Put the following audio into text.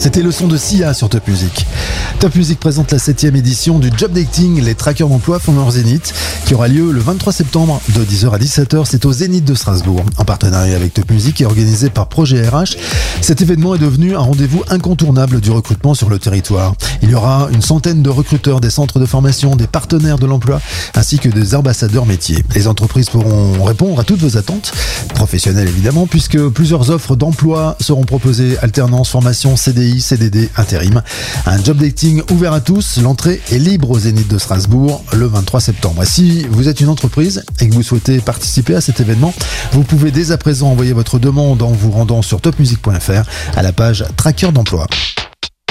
C'était le son de Sia sur Top Music. Top Music présente la 7e édition du Job Dating, les traqueurs d'emploi font leur zénith, qui aura lieu le 23 septembre de 10h à 17h. C'est au Zénith de Strasbourg, en partenariat avec Top Music et organisé par Projet RH. Cet événement est devenu un rendez-vous incontournable du recrutement sur le territoire. Il y aura une centaine de recruteurs des centres de formation, des partenaires de l'emploi, ainsi que des ambassadeurs métiers. Les entreprises pourront répondre à toutes vos attentes, professionnelles évidemment, puisque plusieurs offres d'emploi seront proposées, alternance, formation, CDI, CDD, intérim. Un job dating ouvert à tous, l'entrée est libre au Zénith de Strasbourg le 23 septembre. Et si vous êtes une entreprise et que vous souhaitez participer à cet événement, vous pouvez dès à présent envoyer votre demande en vous rendant sur topmusic.fr à la page Traqueur d'emploi.